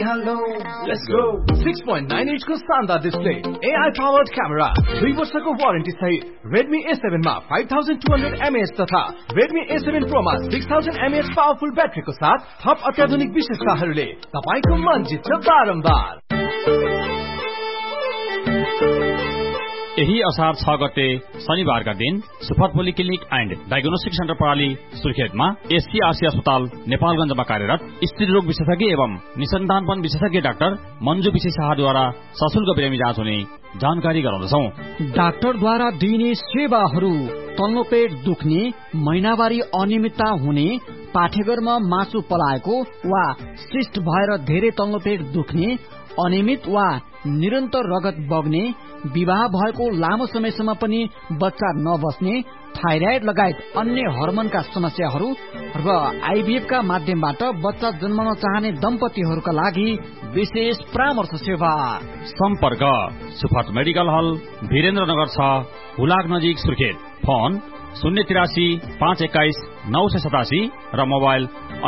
Hello, let's go. 6.9 inch को शानदार display, AI powered camera, 3 वर्षको वारेन्टी सहित Redmi A7 मा 5200 mAh तथा Redmi A7 Pro मा 6000 mAh पावरफुल ब्याट्रीको साथ थप अत्याधुनिक विशेषताहरूले तपाईको मन जित्छ बारम्बार। यही असार 6 गते शनिबारका दिन super polyclinic and diagnostic centre प्रणाली सुर्खेतमा एससीआरसी अस्पताल नेपालगञ्जमा कार्यरत स्त्री रोग विशेषज्ञ एवं निसन्तानपन विशेषज्ञ डाक्टर मन्जु विशी शाहद्वारा सशुल्क बिरामी जाँच हुने जानकारी गराउँदछौं। डाक्टरद्वारा दिइने सेवाहरू तल्लो पेट दुख्ने, महिनावारी अनियमितता हुने, पाठेघरमा मासु पलाएको वा सिस्ट भएर धेरै तल्लो पेट दुख्ने, अनियमित वा निरन्तर रगत बग्ने, विवाह भएको लामो समयसम्म पनि बच्चा नबस्ने, थाइराइड लगायत अन्य हर्मोनका समस्याहरू र आईभीएफ का माध्यमबाट बच्चा जन्माउन चाहने दम्पतिहरूका लागि विशेष परामर्श सेवा। सम्पर्क सुफट मेडिकल हल, वीरेन्द्रनगर 6, हुलाक नजिक सुर्खेत। फोन 083 521 987 र मोबाइल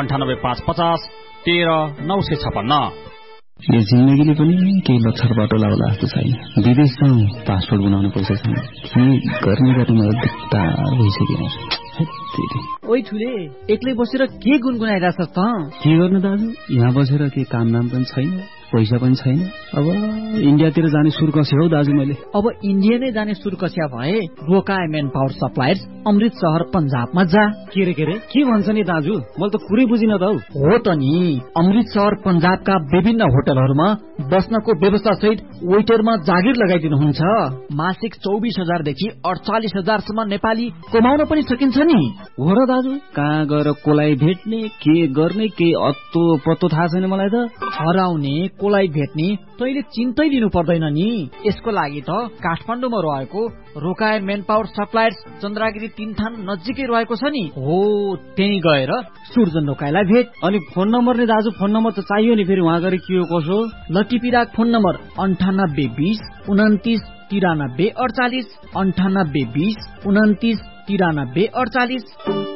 98 550 13 956। यो जिन्दगीले पनि केही लक्षण बाटो लाउला जस्तो छैन। विदेश जाउँ, पासपोर्ट बनाउनु पर्छ छैन, के गर्ने गर्नु भइसक्यो। ओइ ठुले, एक्लै बसेर के गुनगुनाइरहेछस् त? के गर्नु दाजु, यहाँ बसेर के काम नाम पनि छैन, पैसा पनि छैन। अब इन्डियातिर जाने सुर कस्यो हौ दाजु मैले। अब इन्डिया नै जाने सुर कस्या भए रोकाए मेन पावर सप्लायर्स अमृतसर पंजाबमा जा। के भन्छ नि दाजु, मैले त कुरै बुझिन त हौ। हो त नि, अमृतसर पंजाबका विभिन्न होटलहरूमा बस्नको व्यवस्था सहित वेटरमा जागिर लगाइदिनुहुन्छ। मासिक 24,000 देखि 48,000 सम्म नेपाली कमाउन पनि सकिन्छ नि। हो र दाजु, कहाँ गएर कोलाई भेट्ने, के गर्ने, के अत्तो पत्तो थाहा छैन मलाई त। हराउने कोलाई भेट्ने तैले चिन्तै लिनु पर्दैन नि। यसको लागि त काठमाडौँमा रहेको रोकाए मेन पावर सप्लायर्स चन्द्रागिरी 3 थान नजिकै रहेको छ नि। हो, त्यही गएर सुर्जन रोकाएलाई भेट। अनि फोन नम्बर नि दाजु, फोन नम्बर त चाहियो नि, फेरि उहाँ गएर के हो कसो। लटिपिराक फोन नम्बर 9820 29 93 48 9820 29 93 48।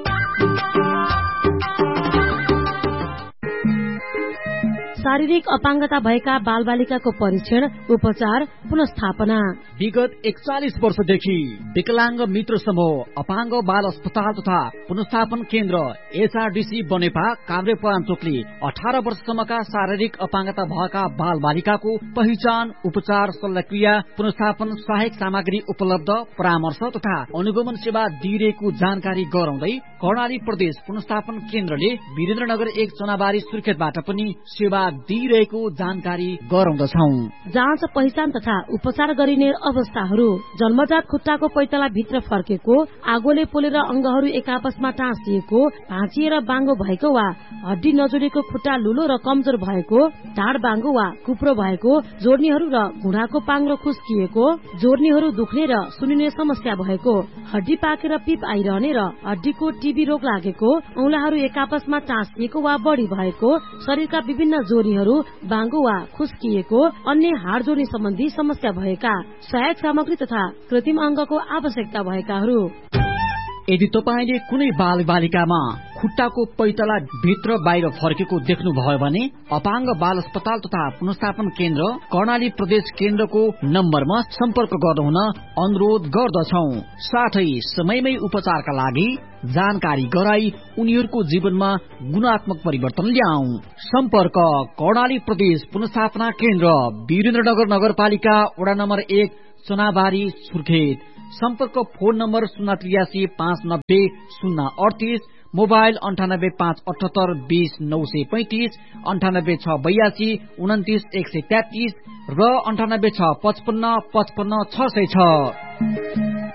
शारीरिक अपाङ्गता भएका बालबालिकाको परीक्षण, उपचार, पुनस्थापना। विगत 41 वर्षदेखि विकलाङ्ग मित्र समूह अपाङ्ग बाल अस्पताल तथा पुनस्थापन केन्द्र एचआरडीसी बनेपा काभ्रे पराञ्चोकले 18 वर्षसम्मका शारीरिक अपाङ्गता भएका बाल बालिकाको पहिचान, उपचार, शल्यक्रिया, पुनस्थापन, सहायक सामग्री उपलब्ध, परामर्श तथा अनुगमन सेवा दिइरहेको जानकारी गराउँदै कर्णाली प्रदेश पुनस्थापन केन्द्रले वीरेन्द्रनगर 1 चनाबारी सुर्खेतबाट पनि सेवा दिइरहेको जानकारी गराउँदछौं। जाँच, पहिचान तथा उपचार गरिने अवस्थाहरू: जन्मजात खुट्टाको पैताला भित्र फर्केको, आगोले पोलेर अंगहरू एक आपसमा टाँसिएको, भाँचिएर बाङ्गो भएको वा हड्डी नजोडेको खुट्टा लुलो र कमजोर भएको, ढाड बाङ्गो वा कुप्रो भएको, जोर्नीहरू र घुँडाको पाङ्रो खुस्किएको, जोर्नीहरू दुख्ने र सुनिने समस्या भएको, हड्डी पाकेर पिप आइरहने र हड्डीको टीबी रोग लागेको, औंलाहरू एक आपसमा टाँसिएको वा बढी भएको, शरीरका विभिन्न जोर्नीहरू बाङ्गो वा खुस्किएको, अन्य हाड जोर्नी सम्बन्धी समस्या भएका, सहायक सामग्री तथा कृत्रिम अंगको आवश्यकता भएकाहरू। यदि तपाईले कुनै बाल बालिकामा खुट्टाको पैतला भित्र बाहिर फर्केको देख्नुभयो भने अपाङ्ग बाल अस्पताल तथा पुनस्थापन केन्द्र कर्णाली प्रदेश केन्द्रको नम्बरमा सम्पर्क गर्नुहुन अनुरोध गर्दछौं। साथै समयमै उपचारका लागि जानकारी गराई उनीहरूको जीवनमा गुणात्मक परिवर्तन ल्याऊ। सम्पर्क कर्णाली प्रदेश पुनस्थापना केन्द्र, वीरेन्द्रनगर नगरपालिका, वडा नम्बर 1, चनाबारी, सुर्खेत। सम्पर्क फोन नम्बर 083 590 038, मोबाइल 98 578 20 935, 98 682 29 133 र 98 655 55 606।